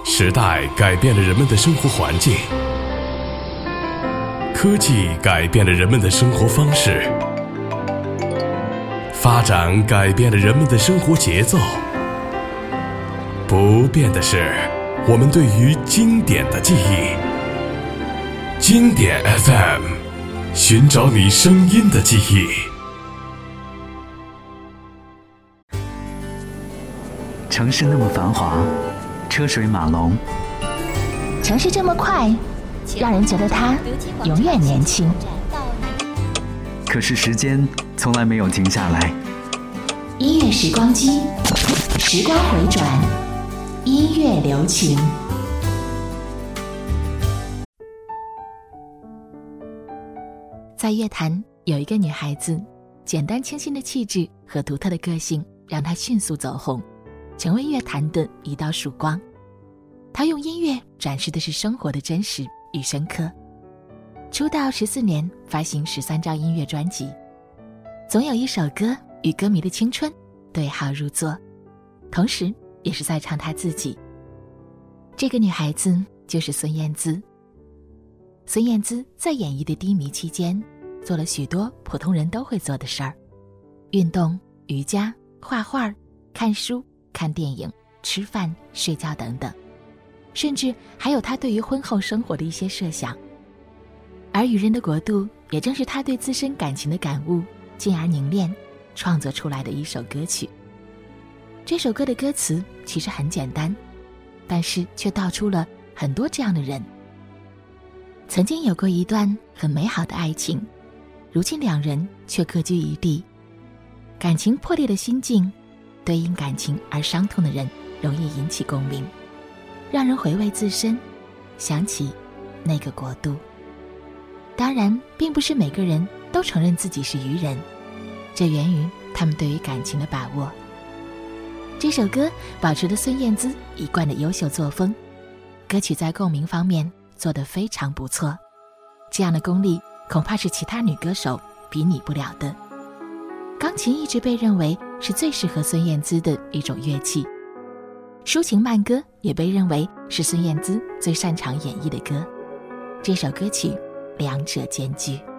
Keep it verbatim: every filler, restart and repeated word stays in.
时代改变了人们的生活环境，科技改变了人们的生活方式，发展改变了人们的生活节奏。不变的是我们对于经典的记忆。经典 F M， 寻找你声音的记忆。 城市那么繁华，车水马龙， 城市这么快，让人觉得它永远年轻。 可是时间从来没有停下来。 音乐时光机，时光回转，音乐留情。在乐坛有一个女孩子，简单清新的气质和独特的个性让她迅速走红，成为乐坛的一道曙光。她用音乐展示的是生活的真实与深刻。出道十四年，发行十三张音乐专辑，总有一首歌与歌迷的青春对号入座，同时也是在唱她自己。这个女孩子就是孙燕姿。孙燕姿在演艺的低迷期间，做了许多普通人都会做的事儿：运动、瑜伽、画画、看书、看电影、吃饭、睡觉等等，甚至还有她对于婚后生活的一些设想。而《愚人的国度》也正是她对自身感情的感悟，进而凝练创作出来的一首歌曲。这首歌的歌词其实很简单，但是却道出了很多这样的人。曾经有过一段很美好的爱情，如今两人却各居一地。感情破裂的心境，对因感情而伤痛的人容易引起共鸣，让人回味自身，想起那个国度。当然并不是每个人都承认自己是愚人，这源于他们对于感情的把握。这首歌保持了孙燕姿一贯的优秀作风，歌曲在共鸣方面做得非常不错，这样的功力恐怕是其他女歌手比拟不了的。钢琴一直被认为是最适合孙燕姿的一种乐器，抒情慢歌也被认为是孙燕姿最擅长演绎的歌。这首歌曲两者兼具。